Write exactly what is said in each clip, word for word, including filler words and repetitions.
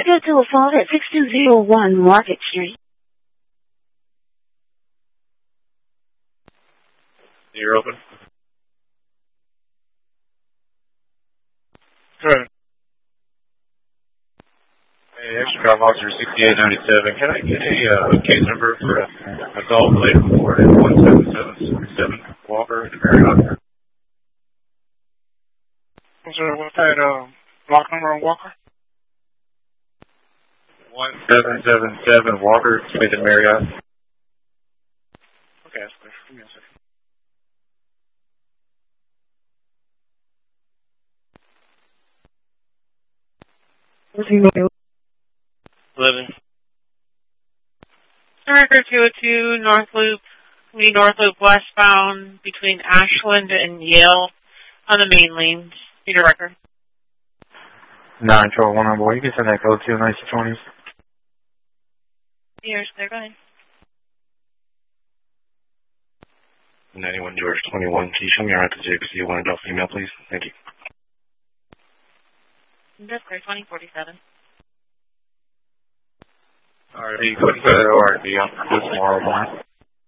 schedule a phone at six two zero one Market Street. You're open? Good. Hey, extra cop officer sixty-eight ninety-seven. Can I get a uh, case number for a adult related report at one seven seven seven Walker in Marriott? Was there, what's that, uh, block number on Walker? one seven seven seven Walker, Smith and Marriott. Okay, that's clear. Give me a second. What's he going to do? Eleven. Record two oh two, North Loop, Lee North Loop westbound between Ashland and Yale on the main lanes. Need a record. nine twelve one on board. You can send that code to nineteen twenties. Here's clear, go ahead. ninety-one George twenty-one. Can you show me your right to J P C one adult female, please? Thank you. That's clear, twenty forty-seven. All right, you couldn't put it O R D on this tomorrow morning.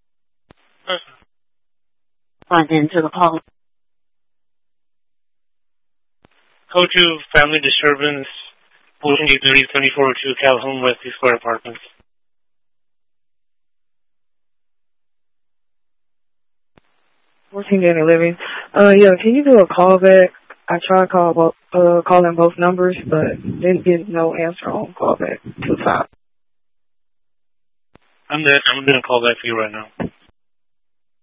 Find into the call. Code two, family disturbance, Pollution eight thirty, seventy-four oh two, Calhoun West, East Square Apartments. fourteen Danny Living. Uh, yeah, can you do a call back? I tried call both, uh, calling both numbers, but didn't get no answer on call back two five. I'm there. I'm going to call back for you right now.